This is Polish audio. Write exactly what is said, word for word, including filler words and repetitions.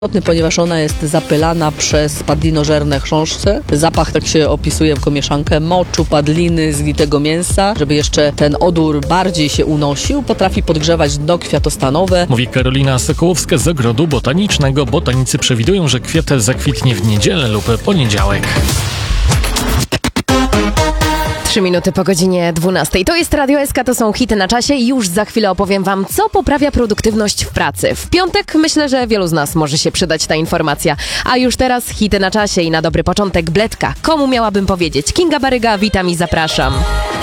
Ponieważ ona jest zapylana przez padlinożerne chrząszcze. Zapach tak się opisuje jako mieszankę moczu, padliny, zgnitego mięsa. Żeby jeszcze ten odór bardziej się unosił, potrafi podgrzewać dno kwiatostanowe. Mówi Karolina Sokołowska z Ogrodu Botanicznego. Botanicy przewidują, że kwiat zakwitnie w niedzielę lub poniedziałek. Trzy minuty po godzinie dwunastej. To jest Radio S K, to są hity na czasie i już za chwilę opowiem wam, co poprawia produktywność w pracy. W piątek myślę, że wielu z nas może się przydać ta informacja. A już teraz hity na czasie i na dobry początek Bledka. Komu miałabym powiedzieć? Kinga Baryga, witam i zapraszam.